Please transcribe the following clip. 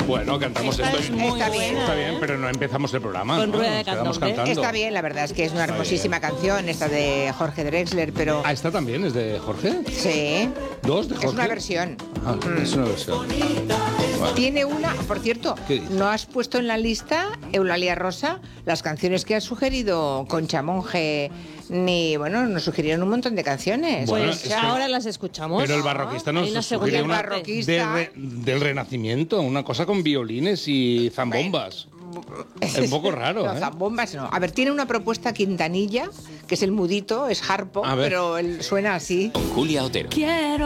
Bueno, cantamos esto. Está bien. Está bien, pero no empezamos el programa. Con ¿no? rueda de Nos quedamos cantante. cantando. Está bien, la verdad es que es una Está hermosísima canción, esta de Jorge Drexler, pero... Ah, ¿esta también es de Jorge? Sí, ¿Dos de Jorge? es una versión. Ah, es una versión. Vale. Tiene una, por cierto, ¿Qué dice? ¿no has puesto en la lista, Eulalia Rosa, las canciones que ha sugerido Concha Monge? Nos sugirieron un montón de canciones. Bueno, Pues es que- ahora las escuchamos. Pero el barroquista Hay nos una sugiere segunda una parte. barroquista. del Renacimiento, una cosa con violines y zambombas. Es un poco raro, No, ¿eh? zambombas no. A ver, tiene una propuesta Quintanilla, que es el mudito, es harpo, A ver. pero él suena así. Con Julia Otero. Quiero